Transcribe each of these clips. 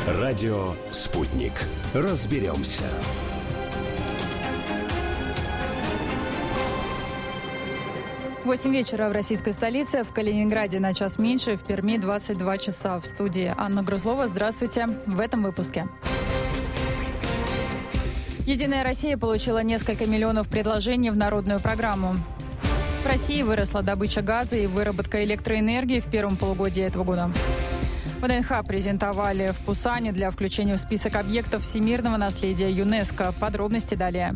Радио «Спутник». Разберемся. Восемь вечера в российской столице, в Калининграде на час меньше, в Перми 22 часа. В студии Анна Грузлова. Здравствуйте. В этом выпуске. «Единая Россия» получила несколько миллионов предложений в народную программу. В России выросла добыча газа и выработка электроэнергии в первом полугодии этого года. ВДНХ презентовали в Пусане для включения в список объектов всемирного наследия ЮНЕСКО. Подробности далее.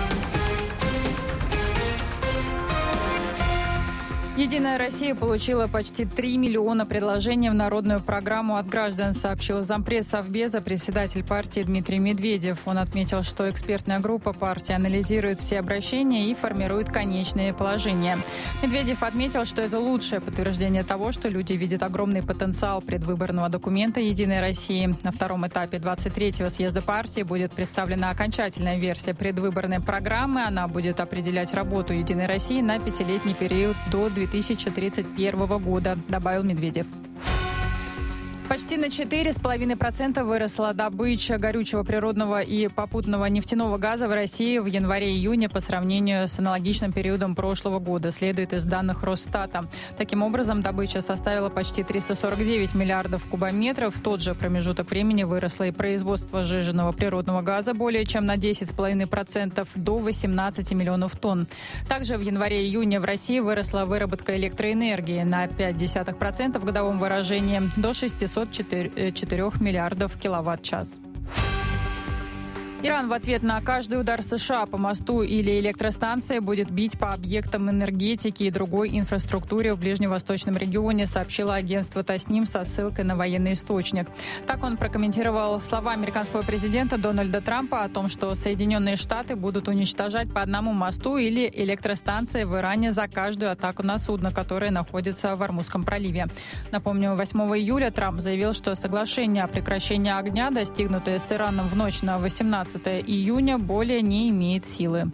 «Единая Россия» получила почти 3 миллиона предложений в народную программу от граждан, сообщил зампред Совбеза, председатель партии Дмитрий Медведев. Он отметил, что экспертная группа партии анализирует все обращения и формирует конечные положения. Медведев отметил, что это лучшее подтверждение того, что люди видят огромный потенциал предвыборного документа «Единой России». На втором этапе 23-го съезда партии будет представлена окончательная версия предвыборной программы. Она будет определять работу «Единой России» на 5-летний период до 2031 года, добавил Медведев. Почти на 4,5% выросла добыча горючего природного и попутного нефтяного газа в России в январе-июне по сравнению с аналогичным периодом прошлого года, следует из данных Росстата. Таким образом, добыча составила почти 349 миллиардов кубометров. В тот же промежуток времени выросло и производство сжиженного природного газа более чем на 10,5% до 18 миллионов тонн. Также в январе-июне в России выросла выработка электроэнергии на 0,5% в годовом выражении до 604 миллиардов киловатт-час. Иран в ответ на каждый удар США по мосту или электростанции будет бить по объектам энергетики и другой инфраструктуре в ближневосточном регионе, сообщило агентство Тасним со ссылкой на военный источник. Так он прокомментировал слова американского президента Дональда Трампа о том, что Соединенные Штаты будут уничтожать по одному мосту или электростанции в Иране за каждую атаку на судно, которое находится в Ормузском проливе. Напомню, 8 июля Трамп заявил, что соглашение о прекращении огня, достигнутое с Ираном в ночь на 18 июня, более не имеет силы.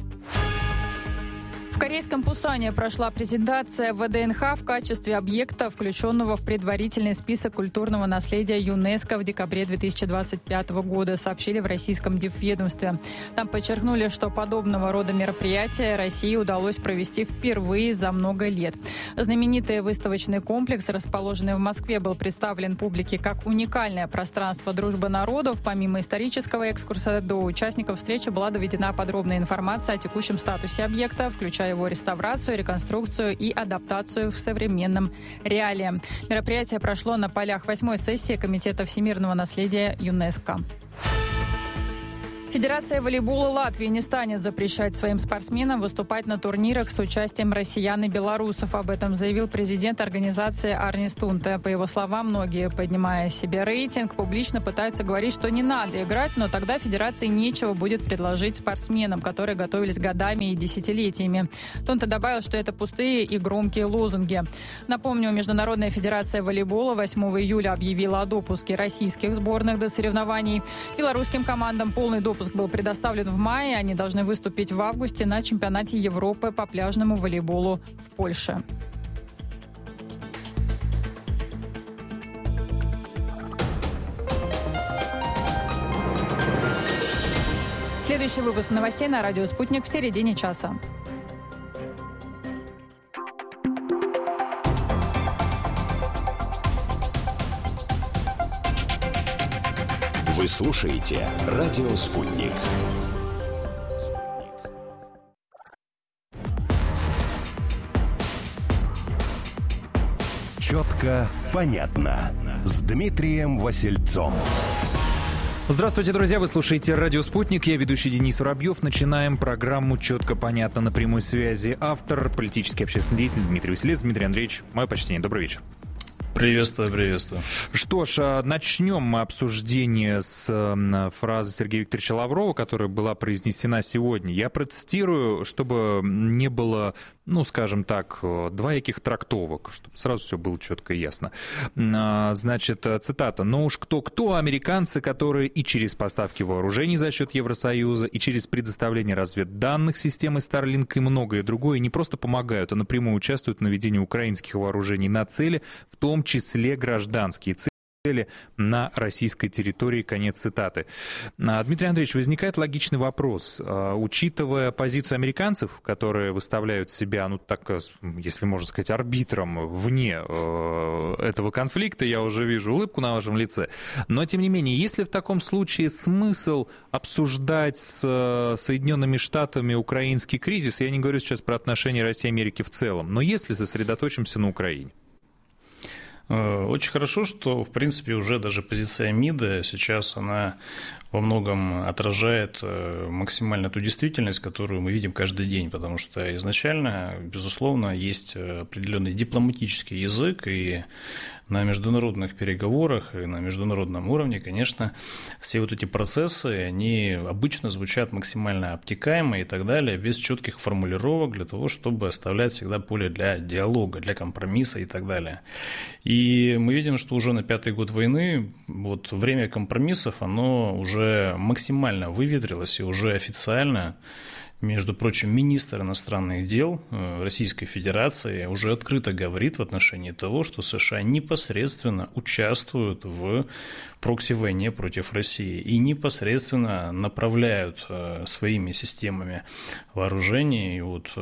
В корейском Пусане прошла презентация ВДНХ в качестве объекта, включенного в предварительный список культурного наследия ЮНЕСКО в декабре 2025 года, сообщили в российском дипведомстве. Там подчеркнули, что подобного рода мероприятия России удалось провести впервые за много лет. Знаменитый выставочный комплекс, расположенный в Москве, был представлен публике как уникальное пространство дружбы народов. Помимо исторического экскурса, до участников встречи была доведена подробная информация о текущем статусе объекта, включая его реставрацию, реконструкцию и адаптацию в современном реалии. Мероприятие прошло на полях 8-й сессии Комитета всемирного наследия ЮНЕСКО. Федерация волейбола Латвии не станет запрещать своим спортсменам выступать на турнирах с участием россиян и белорусов. Об этом заявил президент организации Арнис Тунте. По его словам, многие, поднимая себе рейтинг, публично пытаются говорить, что не надо играть, но тогда федерации нечего будет предложить спортсменам, которые готовились годами и десятилетиями. Тунте добавил, что это пустые и громкие лозунги. Напомню, Международная федерация волейбола 8 июля объявила о допуске российских сборных до соревнований. Белорусским командам полный допуск был предоставлен в мае. Они должны выступить в августе на чемпионате Европы по пляжному волейболу в Польше. Следующий выпуск новостей на радио «Спутник» в середине часа. Вы слушаете «Радио Спутник». Четко, понятно. С Дмитрием Васильцом. Здравствуйте, друзья! Вы слушаете «Радио Спутник». Я ведущий Денис Воробьев. Начинаем программу «Четко, понятно» на прямой связи. Автор, политический общественный деятель Дмитрий Васильец. Дмитрий Андреевич, мое почтение. Добрый вечер. Приветствую, приветствую. Что ж, начнем мы обсуждение с фразы Сергея Викторовича Лаврова, которая была произнесена сегодня. Я процитирую, чтобы не было, скажем так, двояких трактовок, чтобы сразу все было четко и ясно. Значит, цитата. «Но уж кто-кто, американцы, которые и через поставки вооружений за счет Евросоюза, и через предоставление разведданных системы Starlink и многое другое не просто помогают, а напрямую участвуют в наведении украинских вооружений на цели, в том числе гражданские цели». на российской территории. Конец цитаты. Дмитрий Андреевич, возникает логичный вопрос. Учитывая позицию американцев, которые выставляют себя, ну так, если можно сказать, арбитром вне этого конфликта, я уже вижу улыбку на вашем лице, но тем не менее, есть ли в таком случае смысл обсуждать с Соединенными Штатами украинский кризис? Я не говорю сейчас про отношения России и Америки в целом, но если сосредоточимся на Украине. Очень хорошо, что, в принципе, уже даже позиция МИДа сейчас, она во многом отражает максимально ту действительность, которую мы видим каждый день, потому что изначально, безусловно, есть определенный дипломатический язык, и на международных переговорах и на международном уровне, конечно, все вот эти процессы, они обычно звучат максимально обтекаемо и так далее, без четких формулировок для того, чтобы оставлять всегда поле для диалога, для компромисса и так далее. И мы видим, что уже на 5-й год войны вот время компромиссов, оно уже максимально выветрилось, и уже официально, между прочим, министр иностранных дел Российской Федерации уже открыто говорит в отношении того, что США непосредственно участвуют в прокси-войне против России и непосредственно направляют своими системами вооружений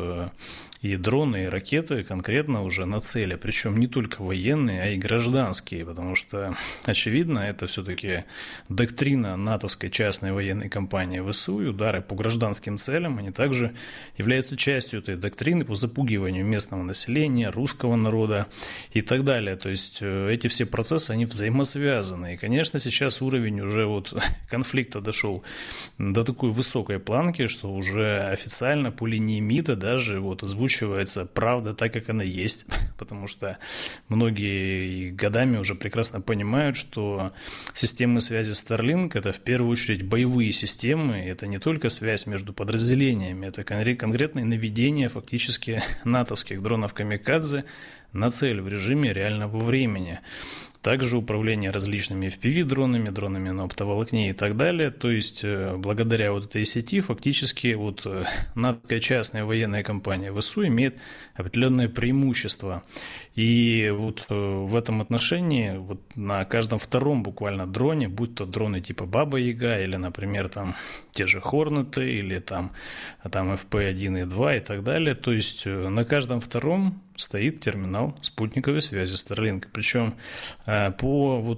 и дроны, и ракеты конкретно уже на цели, причем не только военные, а и гражданские, потому что, очевидно, это все-таки доктрина натовской частной военной компании ВСУ, и удары по гражданским целям, они также являются частью этой доктрины по запугиванию местного населения, русского народа и так далее. То есть эти все процессы, они взаимосвязаны. И, конечно, сейчас уровень уже конфликта дошел до такой высокой планки, что уже официально по линии МИДа даже озвучивается правда так, как она есть, потому что многие годами уже прекрасно понимают, что системы связи Starlink – это в первую очередь боевые системы, это не только связь между подразделениями, это конкретное наведение фактически натовских дронов «Камикадзе» на цель в режиме реального времени. Также управление различными FPV-дронами, дронами на оптоволокне и так далее. То есть, благодаря этой сети, фактически натовская частная военная компания ВСУ имеет определенное преимущество. И в этом отношении на каждом втором буквально дроне, будь то дроны типа Баба-Яга, или, например, там те же Хорнеты, или там FP1 и 2 и так далее, то есть на каждом втором стоит терминал спутниковой связи Starlink. Причем по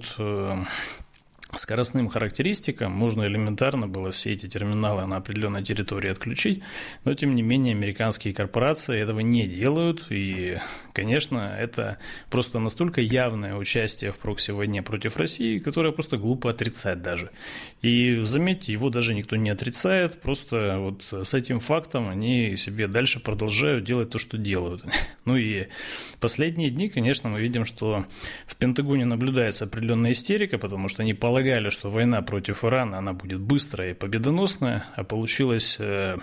скоростным характеристикам можно элементарно было все эти терминалы на определенной территории отключить, но тем не менее американские корпорации этого не делают, и, конечно, это просто настолько явное участие в прокси-войне против России, которое просто глупо отрицать даже. И, заметьте, его даже никто не отрицает, просто с этим фактом они себе дальше продолжают делать то, что делают. Ну и последние дни, конечно, мы видим, что в Пентагоне наблюдается определенная истерика, потому что они полагали, что война против Ирана, она будет быстрая и победоносная, а получилась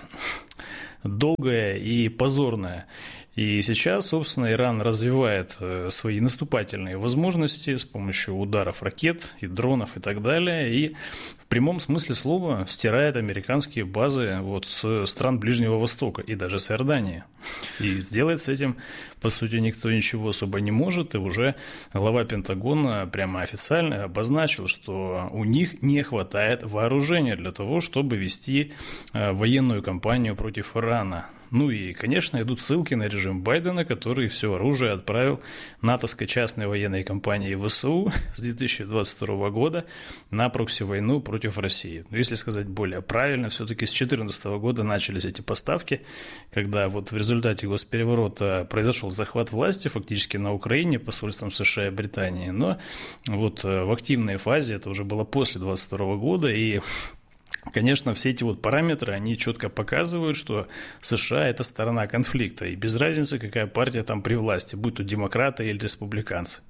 долгая и позорная. И сейчас, собственно, Иран развивает свои наступательные возможности с помощью ударов ракет и дронов и так далее, и в прямом смысле слова стирает американские базы с стран Ближнего Востока и даже с Иордании. И сделать с этим, по сути, никто ничего особо не может, и уже глава Пентагона прямо официально обозначил, что у них не хватает вооружения для того, чтобы вести военную кампанию против Ирана. Ну и, конечно, идут ссылки на режим Байдена, который все оружие отправил натовской частной военной компании ВСУ с 2022 года на прокси-войну против России. Но если сказать более правильно, все-таки с 2014 года начались эти поставки, когда в результате госпереворота произошел захват власти фактически на Украине посольством США и Британии. Но в активной фазе, это уже было после 2022 года, и конечно, все эти параметры, они четко показывают, что США – это сторона конфликта, и без разницы, какая партия там при власти, будь то демократы или республиканцы.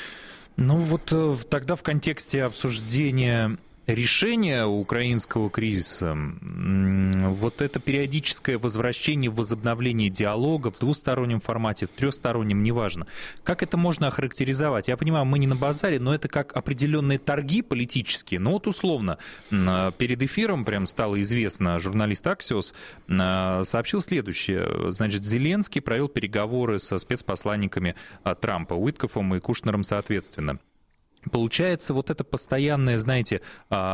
Тогда в контексте обсуждения решения украинского кризиса, это периодическое возвращение, возобновление диалога в двустороннем формате, в трехстороннем, неважно. Как это можно охарактеризовать? Я понимаю, мы не на базаре, но это как определенные торги политические. Условно, перед эфиром прям стало известно, журналист Axios сообщил следующее. Значит, Зеленский провел переговоры со спецпосланниками Трампа, Уиткофом и Кушнером соответственно. Получается, вот это постоянное, знаете,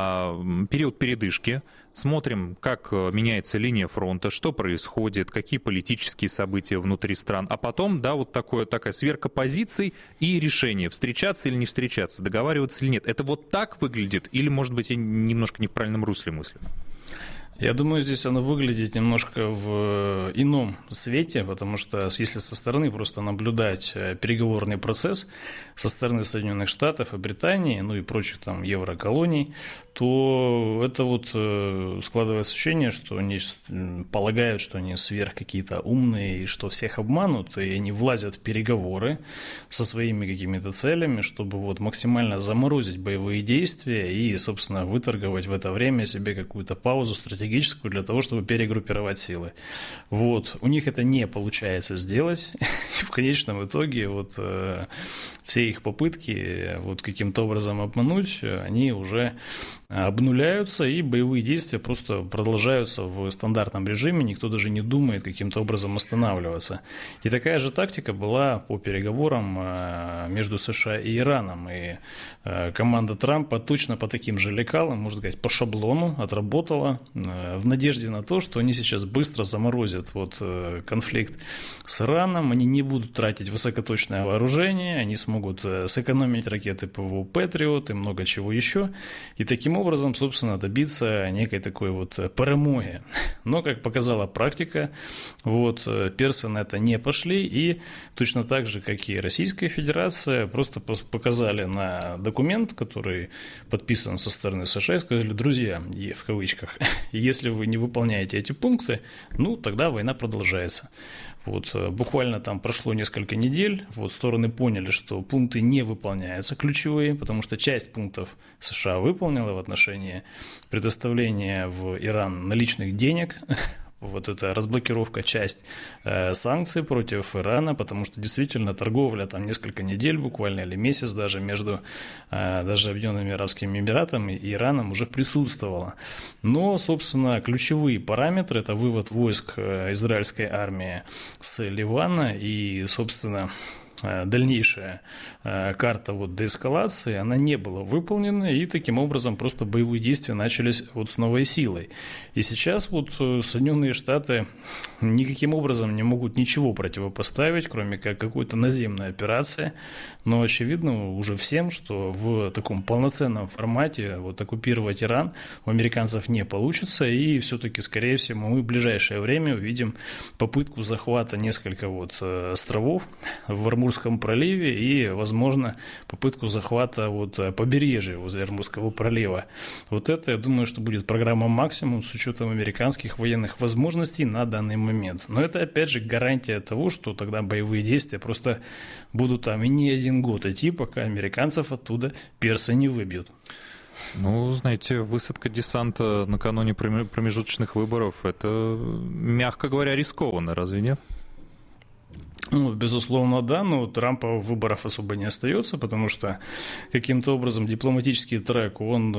период передышки. Смотрим, как меняется линия фронта, что происходит, какие политические события внутри стран. А потом, да, вот такая сверка позиций и решение, встречаться или не встречаться, договариваться или нет. Это вот так выглядит? Или, может быть, я немножко не в правильном русле мыслю? Я думаю, здесь оно выглядит немножко в ином свете, потому что если со стороны просто наблюдать переговорный процесс со стороны Соединенных Штатов и Британии, ну и прочих там евроколоний, то это вот складывается ощущение, что они полагают, что они сверх какие-то умные, и что всех обманут, и они влазят в переговоры со своими какими-то целями, чтобы вот максимально заморозить боевые действия и, собственно, выторговать в это время себе какую-то паузу стратегическую для того, чтобы перегруппировать силы. Вот. У них это не получается сделать. И в конечном итоге вот все их попытки вот каким-то образом обмануть, они уже обнуляются, и боевые действия просто продолжаются в стандартном режиме, никто даже не думает каким-то образом останавливаться. И такая же тактика была по переговорам между США и Ираном, и команда Трампа точно по таким же лекалам, можно сказать, по шаблону отработала в надежде на то, что они сейчас быстро заморозят вот конфликт с Ираном, они не будут тратить высокоточное вооружение, они смогут сэкономить ракеты ПВО «Патриот» и много чего еще, и таким образом, собственно, добиться некой такой вот перемоги. Но, как показала практика, вот, персы на это не пошли, и точно так же, как и Российская Федерация, просто показали на документ, который подписан со стороны США, и сказали: друзья, в кавычках, если вы не выполняете эти пункты, ну, тогда война продолжается. Вот, буквально там прошло несколько недель, вот, стороны поняли, что пункты не выполняются, ключевые, потому что часть пунктов США выполнила в отношении предоставления в Иран наличных денег. Вот эта разблокировка, часть санкций против Ирана, потому что действительно торговля там несколько недель буквально или месяц даже между даже Объединенными Арабскими Эмиратами и Ираном уже присутствовала. Но, собственно, ключевые параметры – это вывод войск израильской армии с Ливана и, собственно, дальнейшая карта вот деэскалации, она не была выполнена, и таким образом просто боевые действия начались вот с новой силой. И сейчас вот Соединенные Штаты никаким образом не могут ничего противопоставить, кроме как какой-то наземной операции, но очевидно уже всем, что в таком полноценном формате вот оккупировать Иран у американцев не получится, и все-таки, скорее всего, мы в ближайшее время увидим попытку захвата нескольких вот островов в Ормузском проливе и, возможно, попытку захвата вот побережья возле Ормузского пролива. Вот это, я думаю, что будет программа «Максимум» с учетом американских военных возможностей на данный момент. Но это, опять же, гарантия того, что тогда боевые действия просто будут там и не один год идти, пока американцев оттуда персы не выбьют. Ну, знаете, высадка десанта накануне промежуточных выборов – это, мягко говоря, рискованно, разве нет? Ну, безусловно, да, но Трампа выборов особо не остается, потому что каким-то образом дипломатический трек он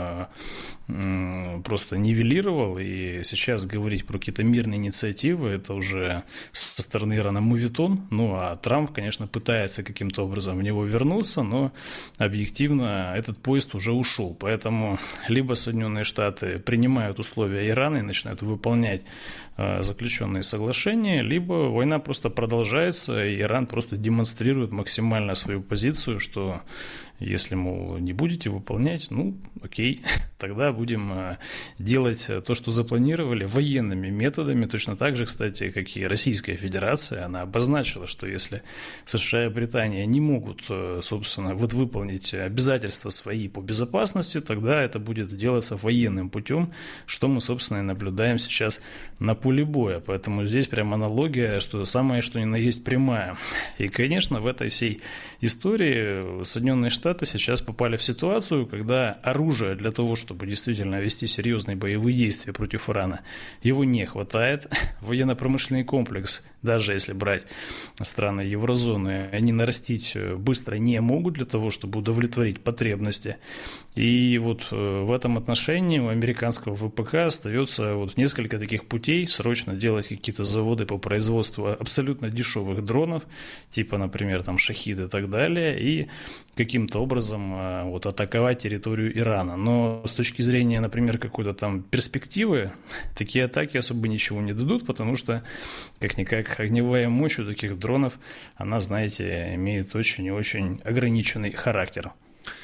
просто нивелировал, и сейчас говорить про какие-то мирные инициативы – это уже со стороны Ирана моветон, ну, а Трамп, конечно, пытается каким-то образом в него вернуться, но объективно этот поезд уже ушел, поэтому либо Соединенные Штаты принимают условия Ирана и начинают выполнять заключенные соглашения, либо война просто продолжается, и Иран просто демонстрирует максимально свою позицию, что если, мол, не будете выполнять, ну, окей, тогда будем делать то, что запланировали, военными методами, точно так же, кстати, как и Российская Федерация, она обозначила, что если США и Британия не могут, собственно, вот выполнить обязательства свои по безопасности, тогда это будет делаться военным путем, что мы, собственно, и наблюдаем сейчас на поле боя, поэтому здесь прям аналогия, что самое, что ни на есть прямая. И, конечно, в этой всей истории Соединенные Штаты сейчас попали в ситуацию, когда оружие для того, чтобы действительно вести серьезные боевые действия против Ирана, его не хватает. Военно-промышленный комплекс, даже если брать страны еврозоны, они нарастить быстро не могут для того, чтобы удовлетворить потребности. И вот в этом отношении у американского ВПК остается вот несколько таких путей: срочно делать какие-то заводы по производству абсолютно дешевых дешевых дронов, типа, например, там «Шахид» и так далее, и каким-то образом вот атаковать территорию Ирана. Но с точки зрения, например, какой-то там перспективы, такие атаки особо ничего не дадут, потому что, как-никак, огневая мощь у таких дронов, она, знаете, имеет очень и очень ограниченный характер.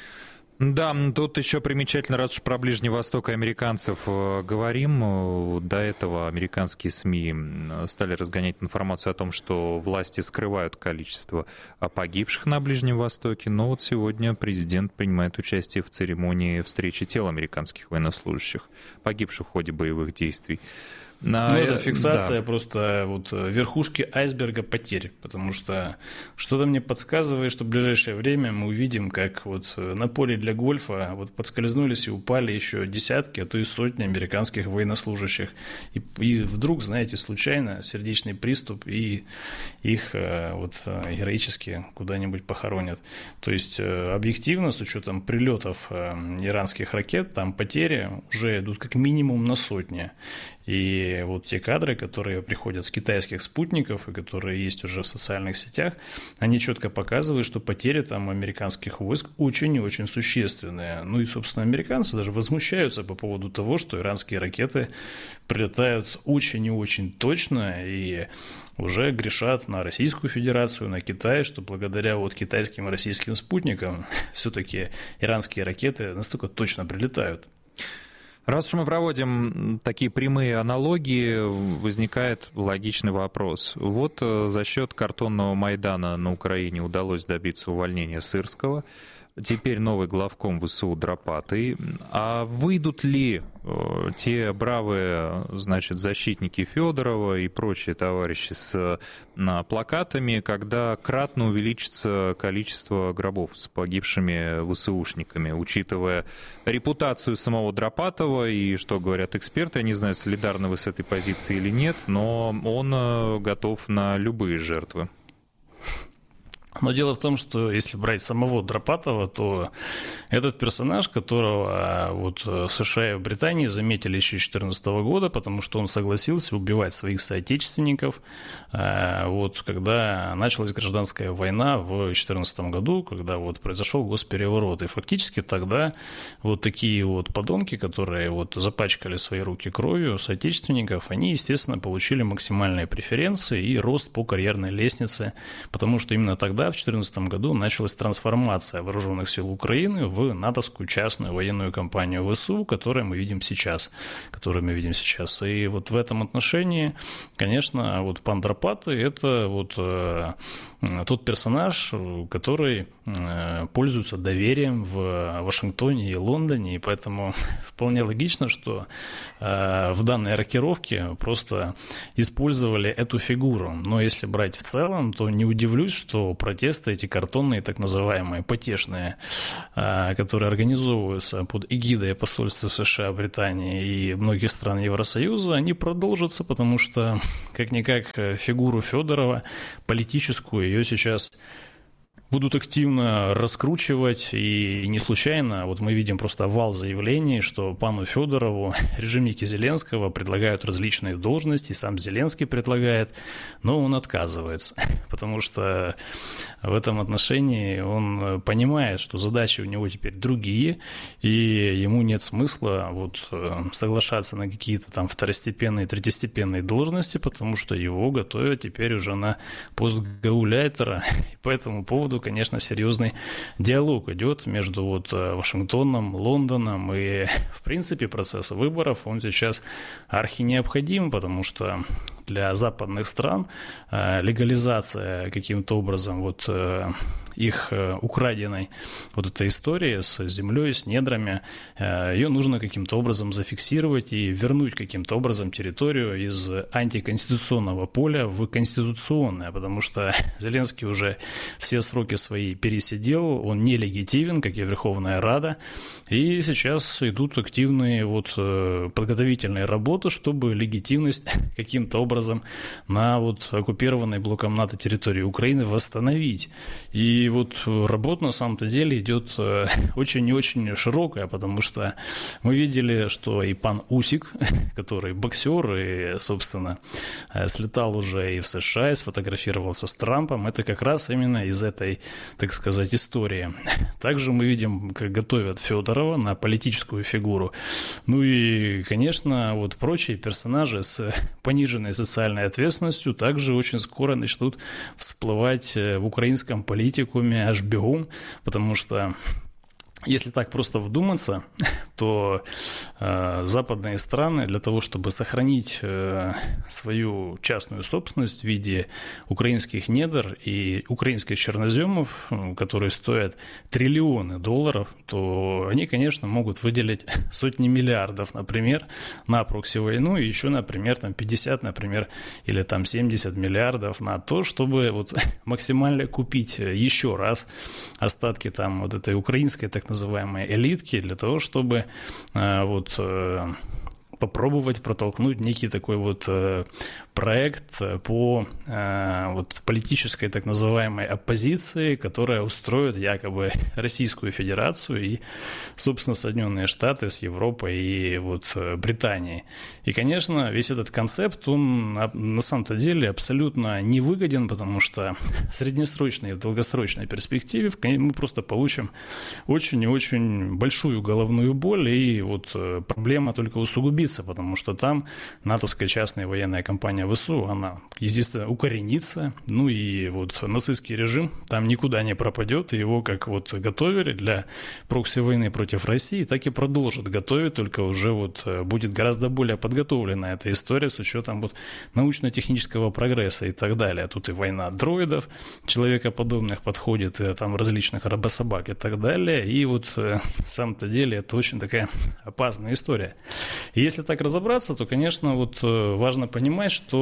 Да, тут еще примечательно, раз уж про Ближний Восток и американцев говорим, до этого американские СМИ стали разгонять информацию о том, что власти скрывают количество погибших на Ближнем Востоке, но вот сегодня президент принимает участие в церемонии встречи тел американских военнослужащих, погибших в ходе боевых действий. Это фиксация просто вот верхушки айсберга потерь, потому что что-то мне подсказывает, что в ближайшее время мы увидим, как вот на поле для гольфа вот подскользнулись и упали еще десятки, а то и сотни американских военнослужащих. И вдруг, знаете, случайно сердечный приступ, и их вот героически куда-нибудь похоронят. То есть объективно, с учетом прилетов иранских ракет, там потери уже идут как минимум на сотни. И вот те кадры, которые приходят с китайских спутников и которые есть уже в социальных сетях, они четко показывают, что потери там американских войск очень и очень существенные. Ну и, собственно, американцы даже возмущаются по поводу того, что иранские ракеты прилетают очень и очень точно и уже грешат на Российскую Федерацию, на Китай, что благодаря вот китайским и российским спутникам все-таки иранские ракеты настолько точно прилетают. Раз уж мы проводим такие прямые аналогии, возникает логичный вопрос. Вот за счет картонного Майдана на Украине удалось добиться увольнения Сырского. Теперь новый главком ВСУ Дропатый. А выйдут ли те бравые, значит, защитники Федорова и прочие товарищи с плакатами, когда кратно увеличится количество гробов с погибшими ВСУшниками, учитывая репутацию самого Дропатова и что говорят эксперты, я не знаю, солидарны вы с этой позицией или нет, но он готов на любые жертвы. Но дело в том, что если брать самого Дропатова, то этот персонаж, которого вот в США и в Британии заметили еще с 2014 года, потому что он согласился убивать своих соотечественников, вот когда началась гражданская война в 2014 году, когда вот произошел госпереворот. И фактически тогда вот такие вот подонки, которые вот запачкали свои руки кровью соотечественников, они, естественно, получили максимальные преференции и рост по карьерной лестнице, потому что именно тогда, в 2014 году, началась трансформация вооруженных сил Украины в натовскую частную военную компанию ВСУ, которую мы видим сейчас. И вот в этом отношении, конечно, вот пан Дропатый – это вот тот персонаж, который пользуется доверием в Вашингтоне и Лондоне, и поэтому вполне логично, что в данной рокировке просто использовали эту фигуру. Но если брать в целом, то не удивлюсь, что протесты эти картонные, так называемые, потешные, которые организовываются под эгидой посольства США, Британии и многих стран Евросоюза, они продолжатся, потому что, как-никак, фигуру Федорова, политическую, ее сейчас будут активно раскручивать, и не случайно, вот мы видим просто вал заявлений, что пану Федорову режимники Зеленского предлагают различные должности, сам Зеленский предлагает, но он отказывается, потому что в этом отношении он понимает, что задачи у него теперь другие, и ему нет смысла вот соглашаться на какие-то там второстепенные, третьестепенные должности, потому что его готовят теперь уже на пост гауляйтера, и по этому поводу, конечно, серьезный диалог идет между вот Вашингтоном, Лондоном, и, в принципе, процесс выборов, он сейчас архинеобходим, потому что для западных стран легализация каким-то образом вот их украденной вот этой истории с землей, с недрами, ее нужно каким-то образом зафиксировать и вернуть каким-то образом территорию из антиконституционного поля в конституционное, потому что Зеленский уже все сроки свои пересидел, он нелегитимен, как и Верховная Рада, и сейчас идут активные вот подготовительные работы, чтобы легитимность каким-то образом на вот оккупированной блоком НАТО территории Украины восстановить. И и вот работа на самом-то деле идет очень и очень широкая, потому что мы видели, что и пан Усик, который боксер и, собственно, слетал уже и в США, и сфотографировался с Трампом, это как раз именно из этой, так сказать, истории. Также мы видим, как готовят Федорова на политическую фигуру. Ну и, конечно, вот прочие персонажи с пониженной социальной ответственностью также очень скоро начнут всплывать в украинском политикуме аж бегом, потому что если так просто вдуматься, то западные страны для того, чтобы сохранить свою частную собственность в виде украинских недр и украинских черноземов, которые стоят триллионы долларов, то они, конечно, могут выделить сотни миллиардов, например, на прокси-войну, и еще, например, там 50, например, или там 70 миллиардов на то, чтобы вот максимально купить еще раз остатки там вот этой украинской так называемой элитки для того, чтобы попробовать протолкнуть некий такой вот проект по вот политической так называемой оппозиции, которая устроит якобы Российскую Федерацию и, собственно, Соединенные Штаты с Европой и вот Британией. И, конечно, весь этот концепт, он на самом-то деле абсолютно невыгоден, потому что в среднесрочной и в долгосрочной перспективе мы просто получим очень и очень большую головную боль, и вот проблема только усугубится, потому что там натовская частная военная компания ВСУ, она, естественно, укоренится, ну и вот нацистский режим там никуда не пропадет, и его как вот готовили для прокси-войны против России, так и продолжат готовить, только уже вот будет гораздо более подготовлена эта история с учетом вот научно-технического прогресса и так далее. Тут и война дроидов, человекоподобных подходит, и там различных рабособак и так далее, и вот на самом-то деле это очень такая опасная история. И если так разобраться, то, конечно, вот важно понимать, что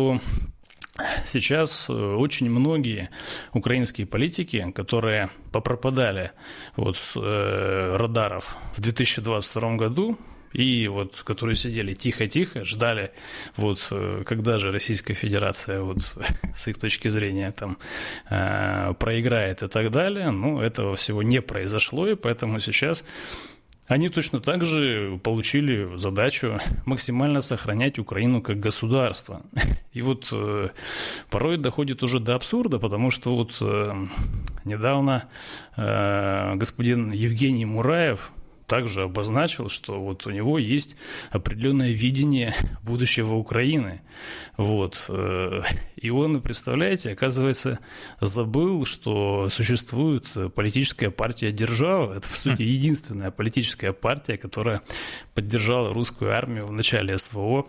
сейчас очень многие украинские политики, которые попропадали вот с радаров в 2022 году, и вот которые сидели тихо-тихо, ждали, вот когда же Российская Федерация вот с их точки зрения там проиграет и так далее, но этого всего не произошло, и поэтому сейчас они точно так же получили задачу максимально сохранять Украину как государство. И вот порой доходит уже до абсурда, потому что вот недавно господин Евгений Мураев также обозначил, что вот у него есть определенное видение будущего Украины. Вот. И он, представляете, оказывается, забыл, что существует политическая партия «Держава». Это, в сути, единственная политическая партия, которая поддержала русскую армию в начале СВО.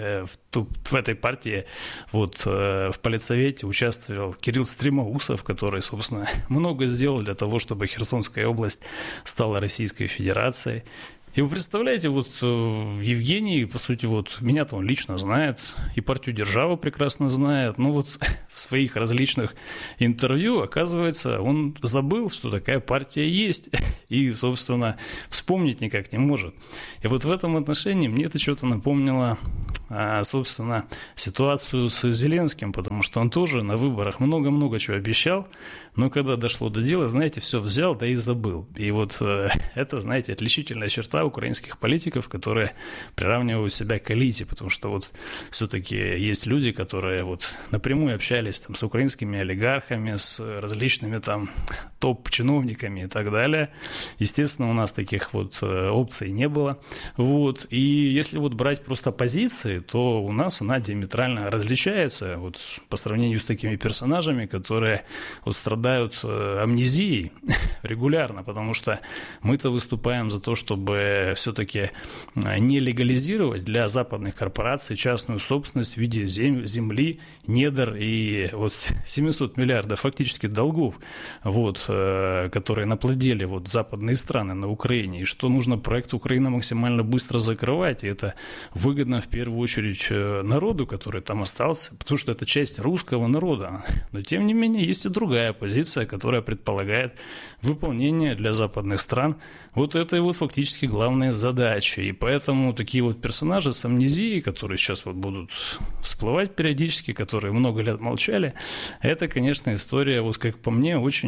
В этой партии вот, в политсовете участвовал Кирилл Стремоусов, который, собственно, много сделал для того, чтобы Херсонская область стала Российской Федерацией. И вы представляете, вот Евгений, по сути, вот меня-то он лично знает, и партию «Держава» прекрасно знает, но вот в своих различных интервью, оказывается, он забыл, что такая партия есть, и, собственно, вспомнить никак не может. И вот в этом отношении мне это что-то напомнило, собственно, ситуацию с Зеленским, потому что он тоже на выборах много-много чего обещал, но когда дошло до дела, знаете, все взял, да и забыл. И вот это, знаете, отличительная черта украинских политиков, которые приравнивают себя к элите, потому что вот все-таки есть люди, которые вот напрямую общались там с украинскими олигархами, с различными там топ-чиновниками и так далее. Естественно, у нас таких вот опций не было. Вот. И если вот брать просто позиции, то у нас она диаметрально различается вот по сравнению с такими персонажами, которые вот страдают амнезией регулярно, потому что мы-то выступаем за то, чтобы все-таки не легализировать для западных корпораций частную собственность в виде земли, недр и вот 700 миллиардов фактически долгов, вот, которые наплодили вот западные страны на Украине, и что нужно проект Украины максимально быстро закрывать, и это выгодно в первую очередь народу, который там остался, потому что это часть русского народа. Но тем не менее есть и другая позиция, которая предполагает выполнение для западных стран вот этой вот фактически главной задачи. И поэтому такие вот персонажи с амнезией, которые сейчас вот будут всплывать периодически, которые много лет молчали, это, конечно, история, вот как по мне, очень и очень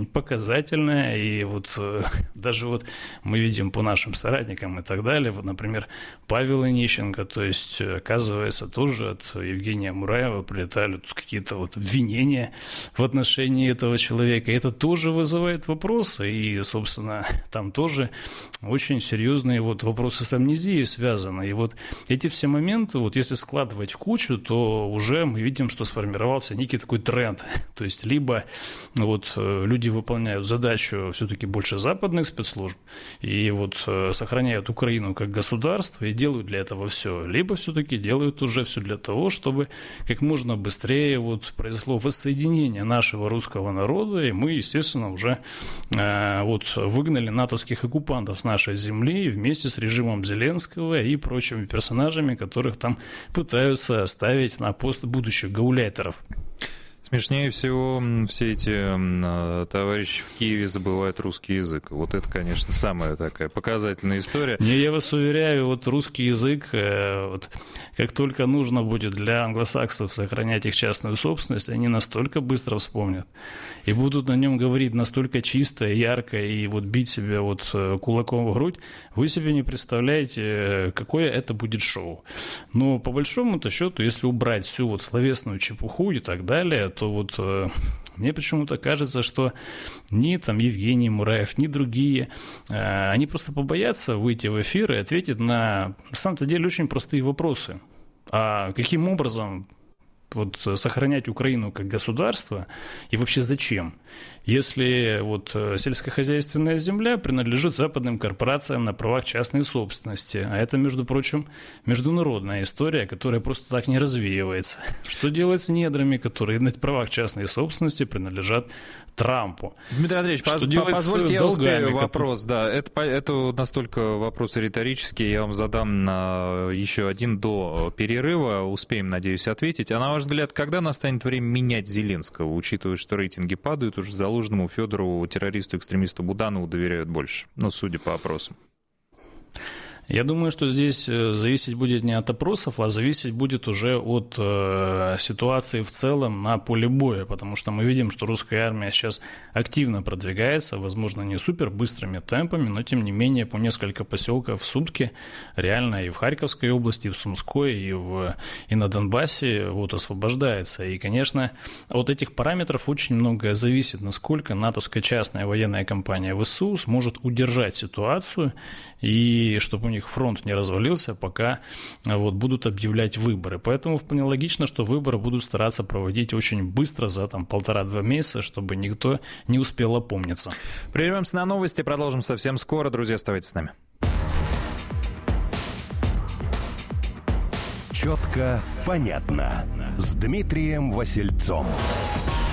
показательная, и вот даже вот мы видим по нашим соратникам и так далее, вот, например, Павел Онищенко, то есть, оказывается, тоже от Евгения Мураева прилетали какие-то вот обвинения в отношении этого человека, и это тоже вызывает вопросы, и, собственно, там тоже очень серьезные вот вопросы с амнезией связаны, и вот эти все моменты, вот если складывать в кучу, то уже мы видим, что сформировался некий такой тренд, то есть либо вот люди выполняют задачу все-таки больше западных спецслужб и вот сохраняют Украину как государство и делают для этого все, либо все-таки делают уже все для того, чтобы как можно быстрее вот произошло воссоединение нашего русского народа, и мы, естественно, уже вот выгнали натовских оккупантов с нашей земли вместе с режимом Зеленского и прочими персонажами, которых там пытаются ставить на пост будущих гауляйтеров. Смешнее всего все эти товарищи в Киеве забывают русский язык. Вот это, конечно, самая такая показательная история. Не, я вас уверяю, вот русский язык, вот, как только нужно будет для англосаксов сохранять их частную собственность, они настолько быстро вспомнят и будут на нем говорить настолько чисто, ярко и вот бить себя вот кулаком в грудь, вы себе не представляете, какое это будет шоу. Но по большому-то счету, если убрать всю вот словесную чепуху и так далее, то вот мне почему-то кажется, что ни там Евгений Мураев, ни другие, они просто побоятся выйти в эфир и ответить на самом-то деле очень простые вопросы. А каким образом вот сохранять Украину как государство и вообще зачем? Если вот сельскохозяйственная земля принадлежит западным корпорациям на правах частной собственности, а это, между прочим, международная история, которая просто так не развеивается. Что делать с недрами, которые на правах частной собственности принадлежат Трампу? Дмитрий Андреевич, позвольте я успею вопрос. Да, это настолько вопрос риторический, я вам задам еще один до перерыва, успеем, надеюсь, ответить. А на ваш взгляд, когда настанет время менять Зеленского, учитывая, что рейтинги падают, уже Залужному, Федорову, террористу-экстремисту Буданову доверяют больше, ну, судя по опросам? Я думаю, что здесь зависеть будет не от опросов, а зависеть будет уже от ситуации в целом на поле боя, потому что мы видим, что русская армия сейчас активно продвигается, возможно, не супер быстрыми темпами, но тем не менее по несколько поселков в сутки реально и в Харьковской области, и в Сумской, и на Донбассе вот освобождается. И, конечно, от этих параметров очень многое зависит, насколько натовская частная военная компания ВСУ сможет удержать ситуацию, и чтобы у них фронт не развалился, пока вот будут объявлять выборы. Поэтому вполне логично, что выборы будут стараться проводить очень быстро, за там 1,5-2 месяца, чтобы никто не успел опомниться. Прервемся на новости, продолжим совсем скоро. Друзья, оставайтесь с нами. Четко, понятно. С Дмитрием Васильцом.